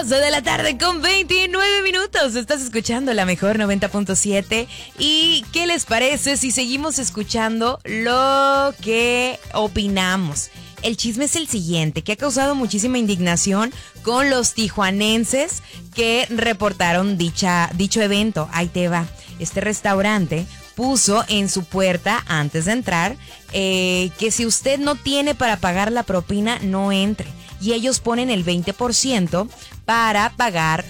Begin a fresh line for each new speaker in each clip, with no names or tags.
De la tarde con 29 minutos. Estás escuchando la mejor 90.7. ¿Y qué les parece si seguimos escuchando lo que opinamos? El chisme es el siguiente, que ha causado muchísima indignación con los tijuanenses que reportaron dicho evento. Ahí te va. Este restaurante puso en su puerta, antes de entrar, que si usted no tiene para pagar la propina, no entre. Y ellos ponen el 20% para pagar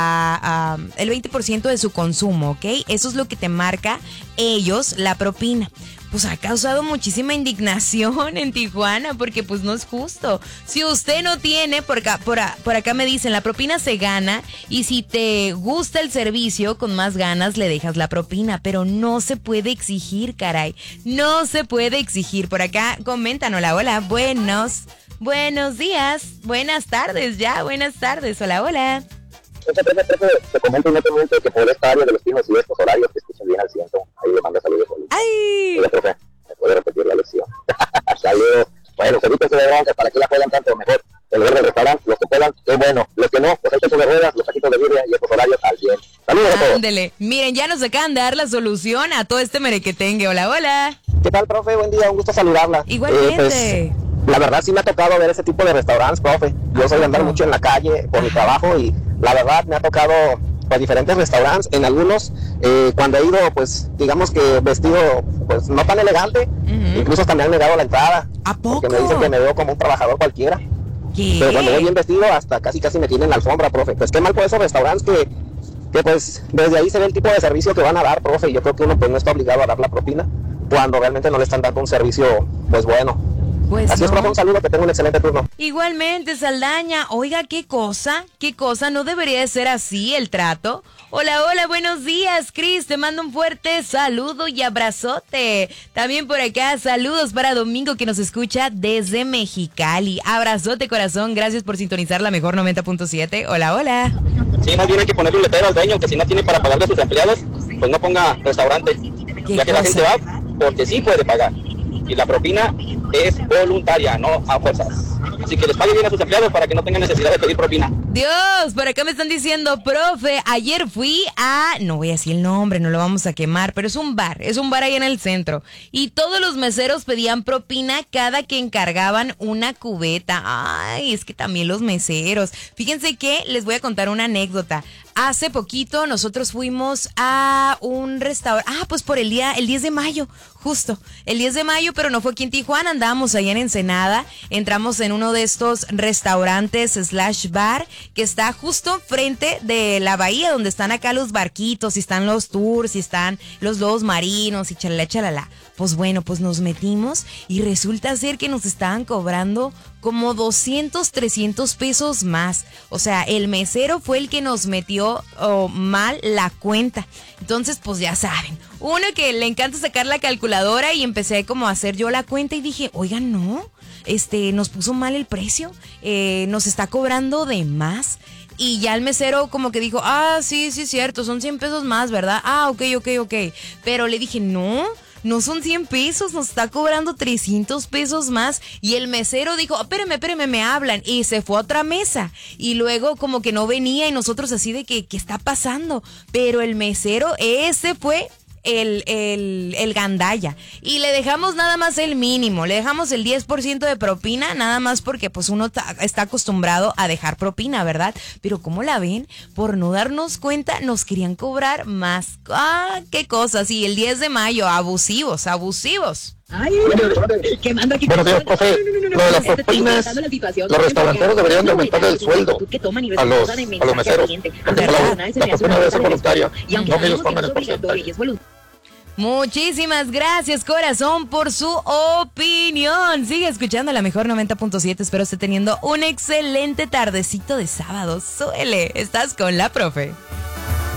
el 20% de su consumo, ¿ok? Eso es lo que te marca ellos, la propina. Pues ha causado muchísima indignación en Tijuana porque pues no es justo. Si usted no tiene, por acá me dicen, la propina se gana y si te gusta el servicio, con más ganas le dejas la propina, pero no se puede exigir, caray. No se puede exigir. Por acá comentan, hola, buenos días, buenas tardes ya, buenas tardes, hola.
Te comento inmediatamente que por esta área de los Pinos y estos horarios que escuchen bien al ciento, ahí le manda saludos.
¡Ay!
Oye, profe, ¿me puede repetir la lección? Saludos. Bueno, evítense de broncas, ¿para qué la juegan tanto? Mejor el lugar del restaurante, los que puedan, qué bueno. Los que no, pues hay que de ruedas, los taquitos de birria y estos horarios al 100. Saludos a todos.
Ándele, miren, ya nos acaban de dar la solución a todo este merequetengue. Hola.
¿Qué tal, profe? Buen día, un gusto saludarla.
Igualmente.
La verdad sí me ha tocado ver ese tipo de restaurantes, profe. Yo soy de andar mucho en la calle por mi trabajo y la verdad me ha tocado pues diferentes restaurantes. En algunos, cuando he ido, pues digamos que vestido pues no tan elegante, incluso hasta me han negado la entrada.
¿A poco?
Porque me dicen que me veo como un trabajador cualquiera.
¿Qué?
Pero cuando voy bien vestido, hasta casi me tienen la alfombra, profe. Pues qué mal por esos restaurantes que pues desde ahí se ve el tipo de servicio que van a dar, profe. Y yo creo que uno pues no está obligado a dar la propina cuando realmente no le están dando un servicio pues bueno.
Pues
así
no.
es, profe, un saludo, que tenga un excelente turno.
Igualmente, Saldaña. Oiga, ¿qué cosa? ¿No debería de ser así el trato? Hola, buenos días, Cris. Te mando un fuerte saludo y abrazote. También por acá, saludos para Domingo, que nos escucha desde Mexicali. Abrazote, corazón. Gracias por sintonizar la mejor 90.7. Hola.
Sí, más bien hay que ponerle un letrero al dueño que si no tiene para pagarle a sus empleados, pues no ponga restaurante. Ya que la gente va porque sí puede pagar. Y la propina es voluntaria, no a fuerzas. Así que les pague bien a sus empleados para que no tengan necesidad de pedir propina.
Dios, por acá me están diciendo, profe, ayer fui no voy a decir el nombre, no lo vamos a quemar, pero es un bar ahí en el centro. Y todos los meseros pedían propina cada que encargaban una cubeta. Ay, es que también los meseros. Fíjense que les voy a contar una anécdota. Hace poquito nosotros fuimos a un restaurante, pues por el 10 de mayo, justo, el 10 de mayo, pero no fue aquí en Tijuana, andábamos allá en Ensenada, entramos en uno de estos restaurantes / bar que está justo frente de la bahía, donde están acá los barquitos, y están los tours, y están los lobos marinos, y chalala. Pues bueno, pues nos metimos y resulta ser que nos estaban cobrando como 200, 300 pesos más. O sea, el mesero fue el que nos metió mal la cuenta. Entonces, pues ya saben, uno que le encanta sacar la calculadora y empecé como a hacer yo la cuenta y dije, oigan, no, nos puso mal el precio, nos está cobrando de más. Y ya el mesero como que dijo, sí, cierto, son 100 pesos más, ¿verdad? Ok. Pero le dije, no son 100 pesos, nos está cobrando 300 pesos más. Y el mesero dijo, espérame, me hablan. Y se fue a otra mesa. Y luego como que no venía y nosotros así de que, ¿qué está pasando? Pero el mesero, ese fue el gandalla. Y le dejamos nada más el mínimo, le dejamos el 10% de propina, nada más porque pues uno está acostumbrado a dejar propina, ¿verdad? Pero ¿cómo la ven? Por no darnos cuenta, nos querían cobrar más. Qué cosas. Y el 10 de mayo, abusivos.
Ay, quemando aquí.
Buenos días, profe. Lo de las propinas, los restauranteros deberían de aumentar el sueldo a los meseros. Porque la propina debe ser voluntaria, no que ellos pongan el porcentaje.
Muchísimas gracias, corazón, por su opinión. Sigue escuchando la mejor 90.7. Espero esté teniendo un excelente tardecito de sábado. Suele, estás con la profe.